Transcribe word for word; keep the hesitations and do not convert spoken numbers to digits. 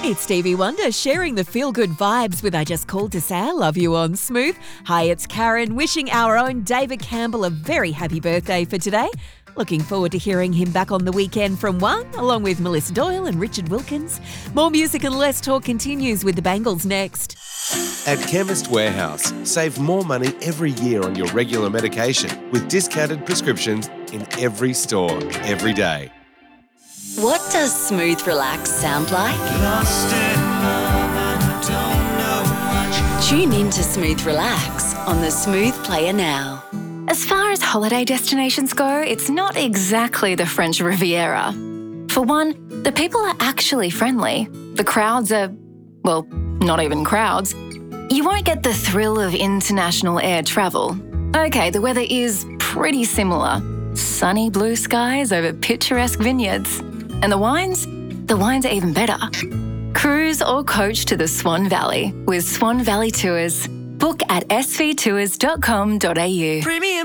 It's Stevie Wonder sharing the feel-good vibes with I Just Called to Say I Love You on Smooth. Hi, it's Karen, wishing our own David Campbell a very happy birthday for today. Looking forward to hearing him back on the weekend from one, along with Melissa Doyle and Richard Wilkins. More music and less talk continues with the Bangles next. At Chemist Warehouse, save more money every year on your regular medication with discounted prescriptions in every store, every day. What does smooth relax sound like? Lost in love and I don't know much. Tune in to Smooth Relax on the Smooth Player now. As far as holiday destinations go, it's not exactly the French Riviera. For one, the people are actually friendly. The crowds are, well, not even crowds. You won't get the thrill of international air travel. Okay, the weather is pretty similar. Sunny blue skies over picturesque vineyards. And the wines? The wines are even better. Cruise or coach to the Swan Valley with Swan Valley Tours. Book at s v tours dot com dot a u. Premium